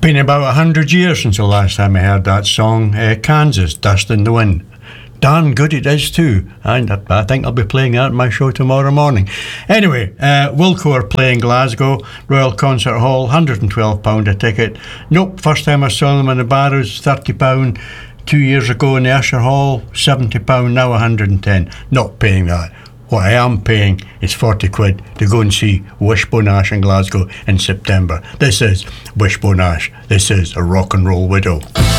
Been about 100 years since the last time I heard that song, Kansas, Dust in the Wind. Darn good it is too, and I think I'll be playing that in my show tomorrow morning. Anyway, Wilco are playing Glasgow, Royal Concert Hall, £112 a ticket. Nope, first time I saw them in the Barrows, £30. 2 years ago in the Usher Hall, £70, now 110. Not paying that. What I am paying is 40 quid to go and see Wishbone Ash in Glasgow in September. This is Wishbone Ash. This is a rock and roll widow.